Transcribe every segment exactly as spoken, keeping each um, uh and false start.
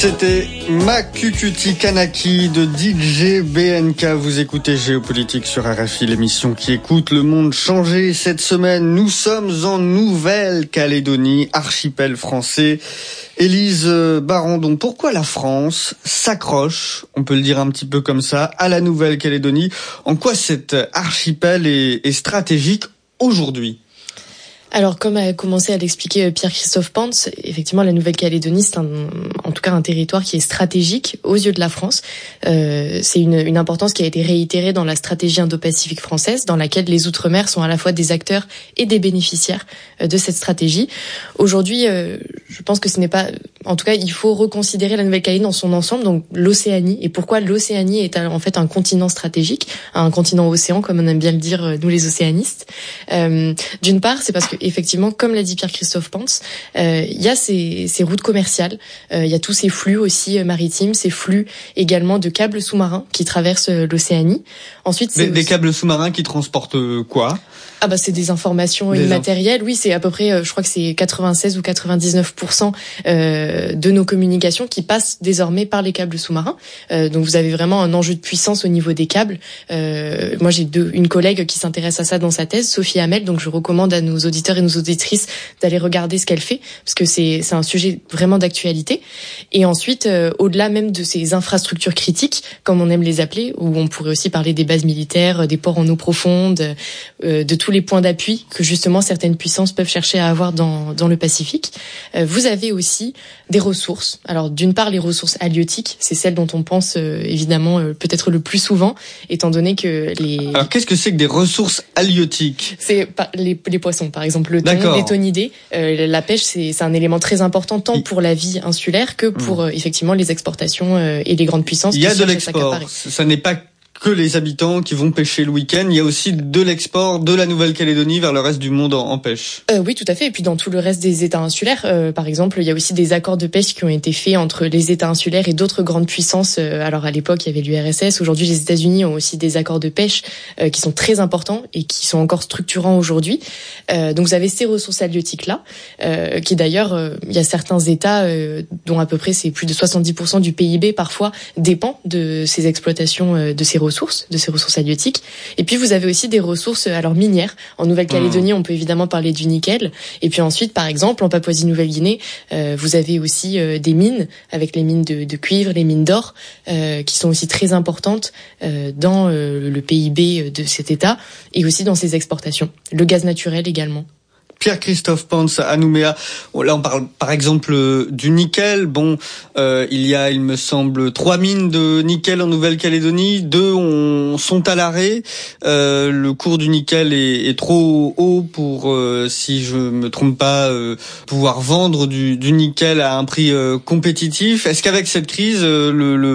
C'était Makukuti Kanaki de D J B N K. Vous écoutez Géopolitique sur R F I, l'émission qui écoute le monde changer. Cette semaine, nous sommes en Nouvelle-Calédonie, archipel français. Élise Barandon, pourquoi la France s'accroche, on peut le dire un petit peu comme ça, à la Nouvelle-Calédonie? En quoi cet archipel est, est stratégique aujourd'hui? Alors, comme a commencé à l'expliquer Pierre-Christophe Pantz, effectivement, la Nouvelle-Calédonie, c'est un, en tout cas un territoire qui est stratégique aux yeux de la France. Euh, c'est une, une importance qui a été réitérée dans la stratégie Indo-Pacifique française, dans laquelle les Outre-mer sont à la fois des acteurs et des bénéficiaires de cette stratégie. Aujourd'hui, euh, je pense que ce n'est pas... En tout cas, il faut reconsidérer la Nouvelle-Calédonie dans son ensemble, donc l'Océanie. Et pourquoi l'Océanie est en fait un continent stratégique, un continent océan, comme on aime bien le dire, nous les océanistes. Euh, d'une part, c'est parce que effectivement, comme l'a dit Pierre-Christophe Pantz, euh, il y a ces, ces routes commerciales, euh, il y a tous ces flux aussi euh, maritimes, ces flux également de câbles sous-marins qui traversent euh, l'Océanie. Ensuite, c'est des, des câbles sous-marins qui transportent quoi? Ah bah c'est des informations des immatérielles. Inf- oui, c'est à peu près, euh, je crois que c'est quatre-vingt-seize ou quatre-vingt-dix-neuf pour cent euh, de nos communications qui passent désormais par les câbles sous-marins. Euh, donc vous avez vraiment un enjeu de puissance au niveau des câbles. Euh, moi j'ai deux, une collègue qui s'intéresse à ça dans sa thèse, Sophie Hamel. Donc je recommande à nos auditeurs et nos auditrices d'aller regarder ce qu'elle fait parce que c'est c'est un sujet vraiment d'actualité. Et ensuite, euh, au-delà même de ces infrastructures critiques, comme on aime les appeler, où on pourrait aussi parler des bases militaires, des ports en eau profonde, euh, de tous les points d'appui que justement certaines puissances peuvent chercher à avoir dans dans le Pacifique. Euh, vous avez aussi des ressources. Alors d'une part les ressources halieutiques, c'est celles dont on pense euh, évidemment euh, peut-être le plus souvent, étant donné que les. Alors qu'est-ce que c'est que des ressources halieutiques? C'est les les poissons, par exemple le thon, les thonidés. Euh, la pêche c'est c'est un élément très important tant pour la vie insulaire que pour mmh. euh, effectivement les exportations euh, et les grandes puissances. Il y a de l'export. Ça n'est pas que les habitants qui vont pêcher le week-end, il y a aussi de l'export de la Nouvelle-Calédonie vers le reste du monde en, en pêche. Euh, oui, tout à fait. Et puis dans tout le reste des États insulaires, euh, par exemple, il y a aussi des accords de pêche qui ont été faits entre les États insulaires et d'autres grandes puissances. Euh, alors à l'époque, il y avait l'U R S S. Aujourd'hui, les États-Unis ont aussi des accords de pêche euh, qui sont très importants et qui sont encore structurants aujourd'hui. Euh, donc vous avez ces ressources halieutiques-là, euh, qui d'ailleurs, euh, il y a certains États euh, dont à peu près c'est plus de soixante-dix pour cent du P I B parfois dépend de ces exploitations, euh, de ces ressources. ressources, de ces ressources halieutiques. Et puis vous avez aussi des ressources alors minières. En Nouvelle-Calédonie, mmh. on peut évidemment parler du nickel. Et puis ensuite, par exemple, en Papouasie-Nouvelle-Guinée, euh, vous avez aussi euh, des mines, avec les mines de, de cuivre, les mines d'or, euh, qui sont aussi très importantes euh, dans euh, le P I B de cet État et aussi dans ses exportations. Le gaz naturel également. Pierre-Christophe Pantz à Nouméa. Là, on parle par exemple du nickel. Bon, euh, il y a, il me semble, trois mines de nickel en Nouvelle-Calédonie. Deux ont, sont à l'arrêt. Euh, le cours du nickel est, est trop haut pour, euh, si je me trompe pas, euh, pouvoir vendre du, du nickel à un prix euh, compétitif. Est-ce qu'avec cette crise, euh, le, le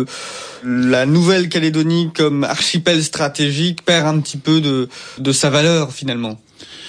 la Nouvelle-Calédonie comme archipel stratégique perd un petit peu de, de sa valeur finalement?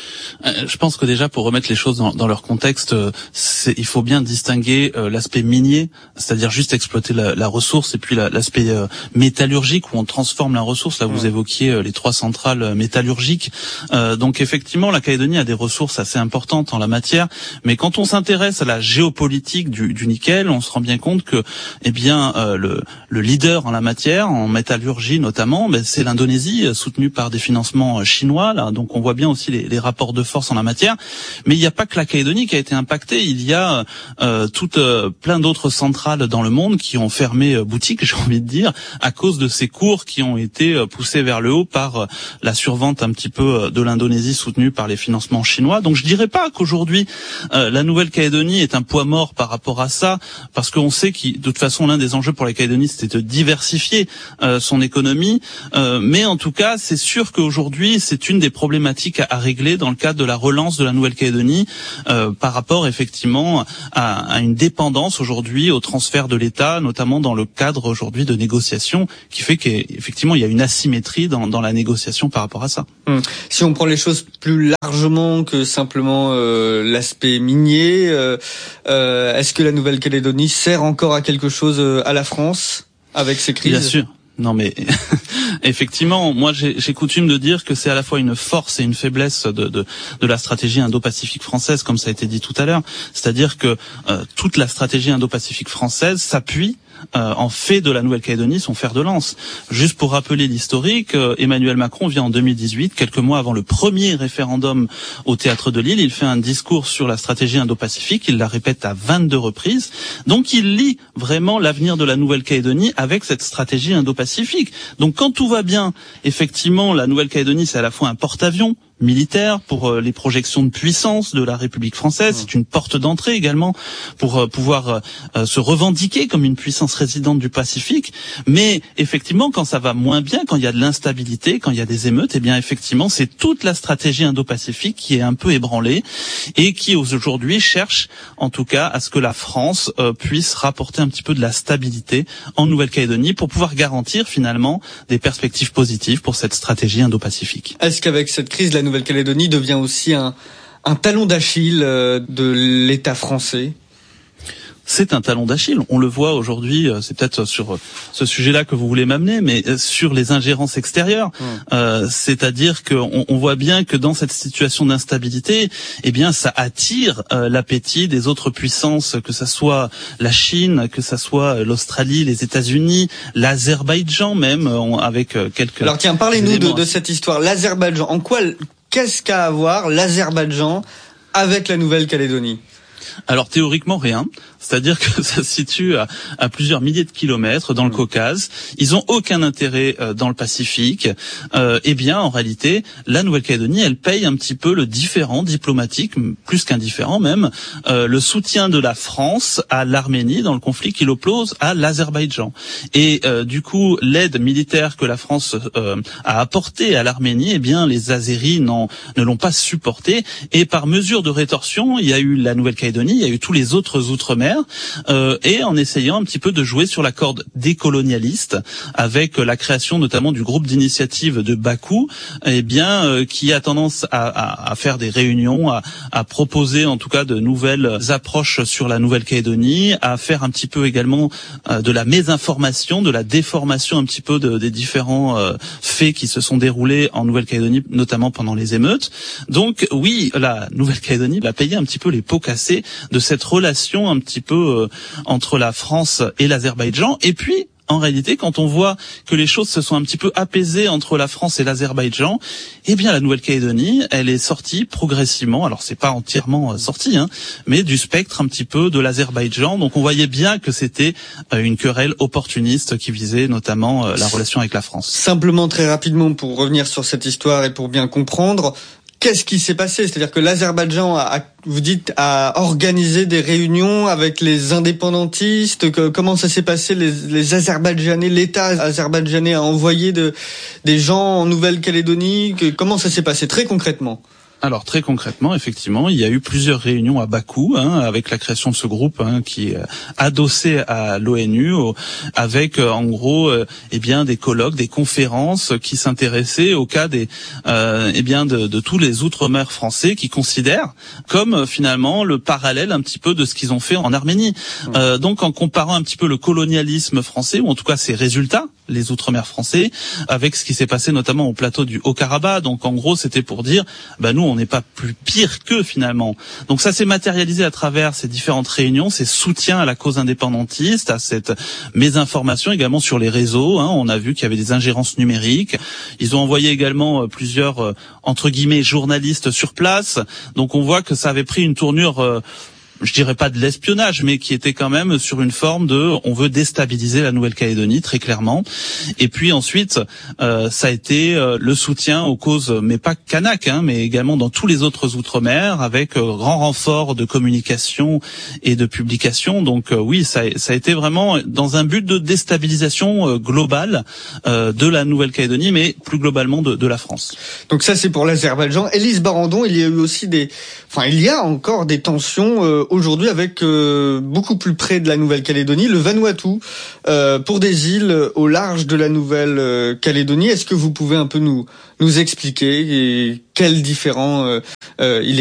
Je pense que déjà, pour remettre les choses dans, dans leur contexte, c'est, il faut bien distinguer euh, l'aspect minier, c'est-à-dire juste exploiter la, la ressource, et puis la, l'aspect euh, métallurgique où on transforme la ressource. Là, vous mmh. évoquiez euh, les trois centrales métallurgiques. Euh, donc, effectivement, la Calédonie a des ressources assez importantes en la matière. Mais quand on s'intéresse à la géopolitique du, du nickel, on se rend bien compte que, eh bien, euh, le, le leader en la matière, en métallurgie notamment, ben, c'est l'Indonésie, soutenue par des financements chinois. Là, donc, on voit bien aussi les, les rapports de force en la matière, mais il n'y a pas que la Calédonie qui a été impactée, il y a euh, toutes euh, plein d'autres centrales dans le monde qui ont fermé euh, boutique, j'ai envie de dire, à cause de ces cours qui ont été euh, poussés vers le haut par euh, la survente un petit peu euh, de l'Indonésie soutenue par les financements chinois. Donc je dirais pas qu'aujourd'hui euh, la Nouvelle-Calédonie est un poids mort par rapport à ça, parce qu'on sait que de toute façon l'un des enjeux pour la Calédonie c'était de diversifier euh, son économie, euh, mais en tout cas c'est sûr qu'aujourd'hui c'est une des problématiques à, à régler dans le cadre de la relance de la Nouvelle-Calédonie euh, par rapport effectivement à, à une dépendance aujourd'hui au transfert de l'État, notamment dans le cadre aujourd'hui de négociations, qui fait qu'effectivement il y a une asymétrie dans, dans la négociation par rapport à ça. Hum. Si on prend les choses plus largement que simplement euh, l'aspect minier, euh, euh, est-ce que la Nouvelle-Calédonie sert encore à quelque chose euh, à la France avec ces crises? Bien sûr. Non mais Effectivement, moi j'ai, j'ai coutume de dire que c'est à la fois une force et une faiblesse de, de, de la stratégie indo-pacifique française, comme ça a été dit tout à l'heure. C'est-à-dire que euh, toute la stratégie indo-pacifique française s'appuie Euh, en fait de la Nouvelle-Calédonie son fer de lance. Juste pour rappeler l'historique, euh, Emmanuel Macron vient en deux mille dix-huit, quelques mois avant le premier référendum au Théâtre de Lille, il fait un discours sur la stratégie indo-pacifique, il la répète à vingt-deux reprises, donc il lie vraiment l'avenir de la Nouvelle-Calédonie avec cette stratégie indo-pacifique. Donc quand tout va bien, effectivement, la Nouvelle-Calédonie c'est à la fois un porte-avions militaire pour euh, les projections de puissance de la République française, c'est une porte d'entrée également pour euh, pouvoir euh, se revendiquer comme une puissance résidente du Pacifique, mais effectivement quand ça va moins bien, quand il y a de l'instabilité, quand il y a des émeutes, eh bien effectivement c'est toute la stratégie indo-pacifique qui est un peu ébranlée et qui aujourd'hui cherche en tout cas à ce que la France euh, puisse rapporter un petit peu de la stabilité en Nouvelle-Calédonie pour pouvoir garantir finalement des perspectives positives pour cette stratégie indo-pacifique. Est-ce qu'avec cette crise, la Nouvelle-Calédonie devient aussi un, un talon d'Achille euh, de l'État français ? C'est un talon d'Achille. On le voit aujourd'hui, c'est peut-être sur ce sujet-là que vous voulez m'amener, mais sur les ingérences extérieures. Mmh. Euh, c'est-à-dire qu'on on voit bien que dans cette situation d'instabilité, eh bien, ça attire euh, l'appétit des autres puissances, que ça soit la Chine, que ça soit l'Australie, les États-Unis, l'Azerbaïdjan même, on, avec quelques... Alors tiens, parlez-nous de, de cette histoire. L'Azerbaïdjan, en quoi, qu'est-ce qu'a à voir l'Azerbaïdjan avec la Nouvelle-Calédonie ? Alors théoriquement rien, c'est-à-dire que ça se situe à, à plusieurs milliers de kilomètres dans le Caucase. Ils ont aucun intérêt euh, dans le Pacifique. Euh, eh bien, en réalité, la Nouvelle-Calédonie, elle paye un petit peu le différend diplomatique, plus qu'un différend même, euh, le soutien de la France à l'Arménie dans le conflit qui l'oppose à l'Azerbaïdjan. Et euh, du coup, l'aide militaire que la France euh, a apportée à l'Arménie, eh bien, les Azéris n'en, ne l'ont pas supporté. Et par mesure de rétorsion, il y a eu la Nouvelle-Calédonie, il y a eu tous les autres outre-mer, euh, et en essayant un petit peu de jouer sur la corde décolonialiste, avec la création notamment du groupe d'initiative de Bakou, eh bien, euh, qui a tendance à, à, à faire des réunions, à, à proposer en tout cas de nouvelles approches sur la Nouvelle-Calédonie, à faire un petit peu également euh, de la mésinformation, de la déformation un petit peu de, des différents euh, faits qui se sont déroulés en Nouvelle-Calédonie, notamment pendant les émeutes. Donc oui, la Nouvelle-Calédonie va payer un petit peu les pots cassés de cette relation un petit peu euh, entre la France et l'Azerbaïdjan. Et puis, en réalité, quand on voit que les choses se sont un petit peu apaisées entre la France et l'Azerbaïdjan, eh bien la Nouvelle-Calédonie, elle est sortie progressivement, alors c'est pas entièrement euh, sorti, hein, mais du spectre un petit peu de l'Azerbaïdjan. Donc on voyait bien que c'était euh, une querelle opportuniste qui visait notamment euh, la relation avec la France. Simplement, très rapidement, pour revenir sur cette histoire et pour bien comprendre, qu'est-ce qui s'est passé ? C'est-à-dire que l'Azerbaïdjan a, vous dites, a organisé des réunions avec les indépendantistes. Que, comment ça s'est passé ? Les, les Azerbaïdjanais, l'État azerbaïdjanais a envoyé de, des gens en Nouvelle-Calédonie. Que, comment ça s'est passé très concrètement ? Alors très concrètement, effectivement, il y a eu plusieurs réunions à Bakou, hein, avec la création de ce groupe hein, qui est adossé à l'ONU, au, avec euh, en gros, euh, eh bien des colloques, des conférences qui s'intéressaient au cas des, euh, eh bien de, de tous les outre-mer français qui considèrent comme euh, finalement le parallèle un petit peu de ce qu'ils ont fait en Arménie. Mmh. Euh, donc en comparant un petit peu le colonialisme français, ou en tout cas ses résultats, les outre-mer français, avec ce qui s'est passé notamment au plateau du Haut-Karabakh. Donc en gros, c'était pour dire, bah nous on n'est pas plus pire qu'eux finalement. Donc ça s'est matérialisé à travers ces différentes réunions, ces soutiens à la cause indépendantiste, à cette mésinformation également sur les réseaux. Hein. On a vu qu'il y avait des ingérences numériques. Ils ont envoyé également plusieurs euh, entre guillemets journalistes sur place. Donc on voit que ça avait pris une tournure euh, je dirais pas de l'espionnage, mais qui était quand même sur une forme de on veut déstabiliser la Nouvelle-Calédonie, très clairement. Et puis ensuite, euh, ça a été euh, le soutien aux causes, mais pas kanak, hein, mais également dans tous les autres outre-mer, avec euh, grand renfort de communication et de publication. Donc euh, oui, ça, ça a été vraiment dans un but de déstabilisation euh, globale euh, de la Nouvelle-Calédonie, mais plus globalement de, de la France. Donc ça, c'est pour l'Azerbaïdjan. Élise Barandon, il y a eu aussi des, enfin, il y a encore des tensions euh, aujourd'hui avec euh, beaucoup plus près de la Nouvelle-Calédonie, le Vanuatu, euh, pour des îles au large de la Nouvelle-Calédonie. Est-ce que vous pouvez un peu nous nous expliquer et quels différends euh, euh, il existe ?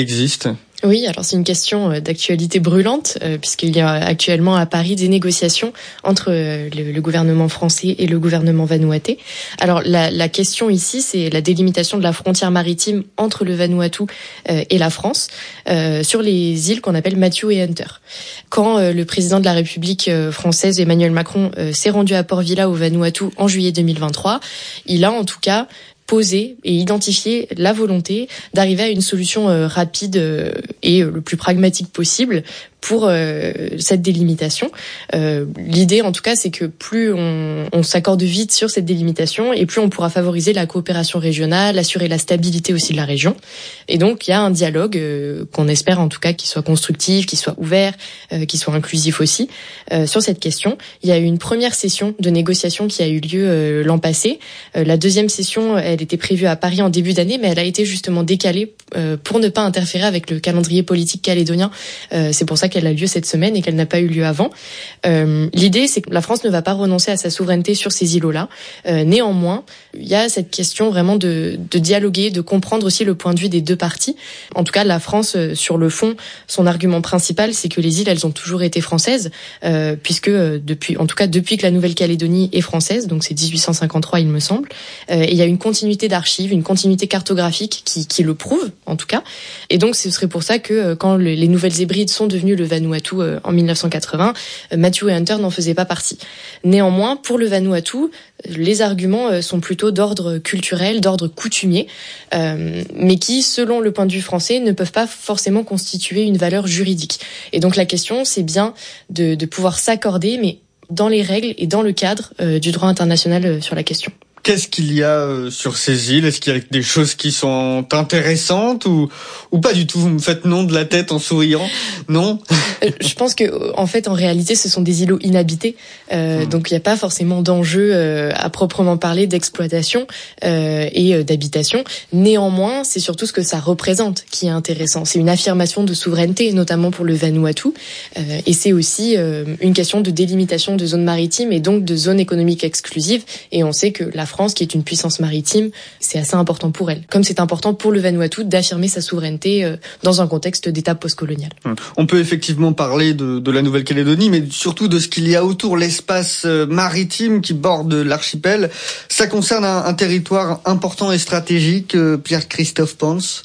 Oui, alors c'est une question d'actualité brûlante, euh, puisqu'il y a actuellement à Paris des négociations entre euh, le, le gouvernement français et le gouvernement vanuatais. Alors la, la question ici, c'est la délimitation de la frontière maritime entre le Vanuatu euh, et la France, euh, sur les îles qu'on appelle Matthew et Hunter. Quand euh, le président de la République euh, française, Emmanuel Macron, euh, s'est rendu à Port Vila au Vanuatu en juillet deux mille vingt-trois, il a en tout cas poser et identifier la volonté d'arriver à une solution euh, rapide euh, et euh, le plus pragmatique possible pour euh, cette délimitation. Euh, l'idée, en tout cas, c'est que plus on, on s'accorde vite sur cette délimitation et plus on pourra favoriser la coopération régionale, assurer la stabilité aussi de la région. Et donc, il y a un dialogue euh, qu'on espère, en tout cas, qui soit constructif, qui soit ouvert, euh, qui soit inclusif aussi, euh, sur cette question. Il y a eu une première session de négociation qui a eu lieu euh, l'an passé. Euh, la deuxième session, elle était prévue à Paris en début d'année, mais elle a été justement décalée euh, pour ne pas interférer avec le calendrier politique calédonien. Euh, c'est pour ça qu'elle a lieu cette semaine et qu'elle n'a pas eu lieu avant. Euh, l'idée, c'est que la France ne va pas renoncer à sa souveraineté sur ces îlots-là. Euh, néanmoins, il y a cette question vraiment de, de dialoguer, de comprendre aussi le point de vue des deux parties. En tout cas, la France, euh, sur le fond, son argument principal, c'est que les îles, elles ont toujours été françaises, euh, puisque euh, depuis, en tout cas depuis que la Nouvelle-Calédonie est française, donc c'est dix-huit cent cinquante-trois, il me semble. Euh, et il y a une continuité d'archives, une continuité cartographique qui, qui le prouve, en tout cas. Et donc, ce serait pour ça que euh, quand le, les Nouvelles Hébrides sont devenues le Vanuatu euh, en mille neuf cent quatre-vingts, euh, Matthew et Hunter n'en faisaient pas partie. Néanmoins, pour le Vanuatu, les arguments euh, sont plutôt d'ordre culturel, d'ordre coutumier, euh, mais qui, selon le point de vue français, ne peuvent pas forcément constituer une valeur juridique. Et donc, la question, c'est bien de, de pouvoir s'accorder, mais dans les règles et dans le cadre euh, du droit international euh, sur la question. Qu'est-ce qu'il y a euh, sur ces îles? Est-ce qu'il y a des choses qui sont intéressantes ou ou pas du tout? Vous me faites non de la tête en souriant. Non. euh, Je pense que en fait, en réalité, ce sont des îlots inhabités, euh, mmh. donc il n'y a pas forcément d'enjeu euh, à proprement parler d'exploitation euh, et euh, d'habitation. Néanmoins, c'est surtout ce que ça représente qui est intéressant. C'est une affirmation de souveraineté, notamment pour le Vanuatu, euh, et c'est aussi euh, une question de délimitation de zones maritimes et donc de zones économiques exclusives. Et on sait que la France France, qui est une puissance maritime, c'est assez important pour elle. Comme c'est important pour le Vanuatu d'affirmer sa souveraineté euh, dans un contexte d'État postcolonial. On peut effectivement parler de, de la Nouvelle-Calédonie, mais surtout de ce qu'il y a autour, l'espace maritime qui borde l'archipel. Ça concerne un, un territoire important et stratégique, euh, Pierre-Christophe Pons.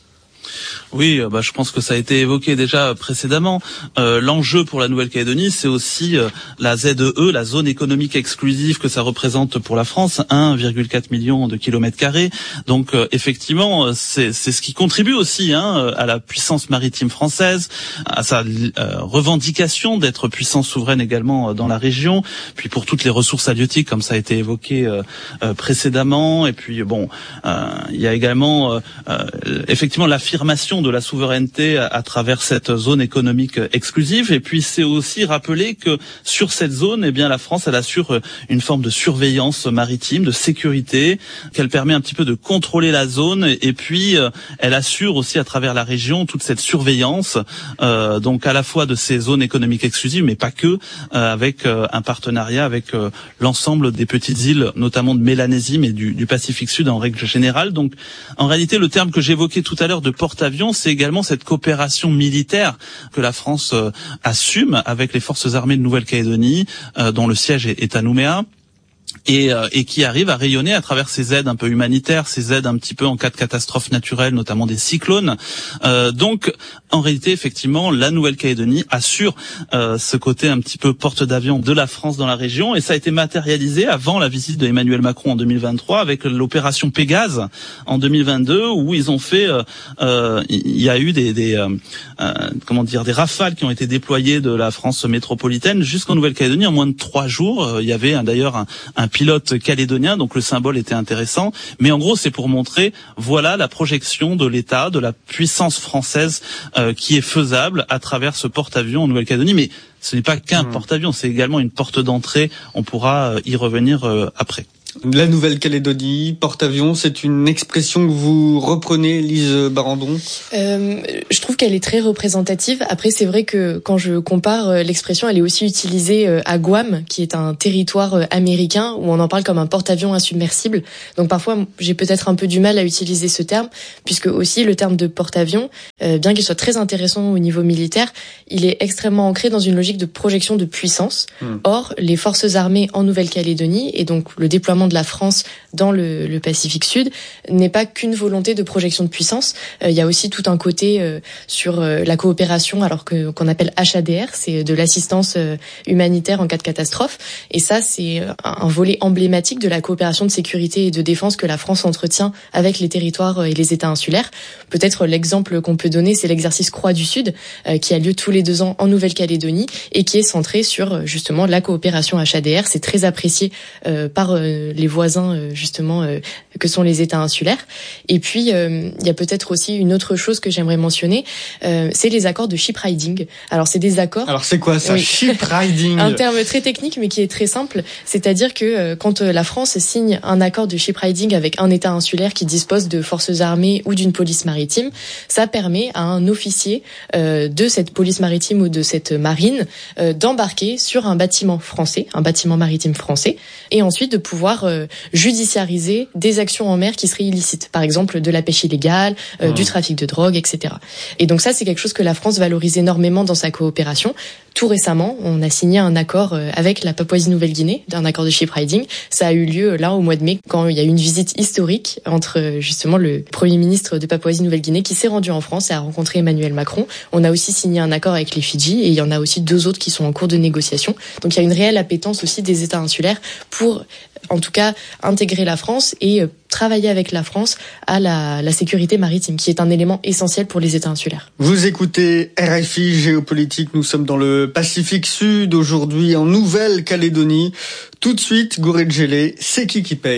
Oui, bah, je pense que ça a été évoqué déjà précédemment. Euh, l'enjeu pour la Nouvelle-Calédonie, c'est aussi euh, la Z E E, la zone économique exclusive que ça représente pour la France, un virgule quatre million de kilomètres carrés. Donc euh, effectivement, c'est, c'est ce qui contribue aussi hein, à la puissance maritime française, à sa euh, revendication d'être puissance souveraine également dans la région, puis pour toutes les ressources halieutiques, comme ça a été évoqué euh, euh, précédemment. Et puis bon, euh, il y a également euh, euh, effectivement l'affirmation de la souveraineté à, à travers cette zone économique exclusive. Et puis c'est aussi rappeler que sur cette zone, eh bien la France elle assure une forme de surveillance maritime, de sécurité, qu'elle permet un petit peu de contrôler la zone. Et, et puis euh, elle assure aussi à travers la région toute cette surveillance, euh, donc à la fois de ces zones économiques exclusives, mais pas que, euh, avec euh, un partenariat avec euh, l'ensemble des petites îles, notamment de Mélanésie, mais du, du Pacifique Sud en règle générale. Donc en réalité, le terme que j'évoquais tout à l'heure de porte-avions, c'est également cette coopération militaire que la France euh, assume avec les forces armées de Nouvelle-Calédonie, euh, dont le siège est, est à Nouméa. Et, euh, et qui arrive à rayonner à travers ces aides un peu humanitaires, ces aides un petit peu en cas de catastrophe naturelle, notamment des cyclones. Euh, donc, en réalité, effectivement, la Nouvelle-Calédonie assure euh, ce côté un petit peu porte-d'avions de la France dans la région, et ça a été matérialisé avant la visite de Emmanuel Macron en deux mille vingt-trois avec l'opération Pégase en deux mille vingt-deux, où ils ont fait, euh, euh, il y a eu des, des euh, euh, comment dire, des rafales qui ont été déployées de la France métropolitaine jusqu'en Nouvelle-Calédonie en moins de trois jours. Euh, il y avait hein, d'ailleurs un un pilote calédonien, donc le symbole était intéressant. Mais en gros, c'est pour montrer, voilà la projection de l'État, de la puissance française euh, qui est faisable à travers ce porte-avions en Nouvelle-Calédonie. Mais ce n'est pas qu'un mmh. porte-avions, c'est également une porte d'entrée. On pourra euh, y revenir euh, après. La Nouvelle-Calédonie, porte-avions, c'est une expression que vous reprenez, Lise Barandon ? euh, Je trouve qu'elle est très représentative. Après, c'est vrai que quand je compare, l'expression, elle est aussi utilisée à Guam, qui est un territoire américain, où on en parle comme un porte-avions insubmersible. Donc parfois, j'ai peut-être un peu du mal à utiliser ce terme, puisque aussi le terme de porte-avions, euh, bien qu'il soit très intéressant au niveau militaire, il est extrêmement ancré dans une logique de projection de puissance. Mmh. Or, les forces armées en Nouvelle-Calédonie, et donc le déploiement de la France dans le, le Pacifique Sud, n'est pas qu'une volonté de projection de puissance. Euh, il y a aussi tout un côté euh, sur euh, la coopération, alors que qu'on appelle H A D R, c'est de l'assistance euh, humanitaire en cas de catastrophe. Et ça, c'est un, un volet emblématique de la coopération de sécurité et de défense que la France entretient avec les territoires et les États insulaires. Peut-être l'exemple qu'on peut donner, c'est l'exercice Croix du Sud, euh, qui a lieu tous les deux ans en Nouvelle-Calédonie et qui est centré sur justement la coopération H A D R. C'est très apprécié euh, par euh, les voisins euh, justement euh, que sont les États insulaires. Et puis euh, il y a peut-être aussi une autre chose que j'aimerais mentionner, euh, c'est les accords de ship riding. Alors c'est des accords. Alors c'est quoi ça, oui. Ship riding? Un terme très technique mais qui est très simple. C'est-à-dire que euh, quand euh, la France signe un accord de ship riding avec un État insulaire qui dispose de forces armées ou d'une police maritime, ça permet à un officier euh, de cette police maritime ou de cette marine euh, d'embarquer sur un bâtiment français, un bâtiment maritime français, et ensuite de pouvoir euh, judiciariser des actions en mer qui seraient illicites, par exemple de la pêche illégale, euh, mmh. du trafic de drogue, et cetera. Et donc ça, c'est quelque chose que la France valorise énormément dans sa coopération. Tout récemment, on a signé un accord avec la Papouasie-Nouvelle-Guinée, un accord de ship riding. Ça a eu lieu là au mois de mai, quand il y a eu une visite historique entre justement le Premier ministre de Papouasie-Nouvelle-Guinée qui s'est rendu en France et a rencontré Emmanuel Macron. On a aussi signé un accord avec les Fidji et il y en a aussi deux autres qui sont en cours de négociation. Donc il y a une réelle appétence aussi des États insulaires pour, en tout cas, intégrer la France et travailler avec la France à la, la sécurité maritime, qui est un élément essentiel pour les États insulaires. Vous écoutez R F I Géopolitique, nous sommes dans le Pacifique Sud, aujourd'hui en Nouvelle-Calédonie. Tout de suite, Gorée de Gelée, c'est qui qui paye ?